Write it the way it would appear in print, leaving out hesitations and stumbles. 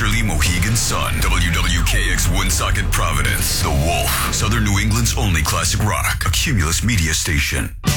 Westerly Mohegan Sun. WWKX Woonsocket Providence. The Wolf. Southern New England's only classic rock. A Cumulus media station.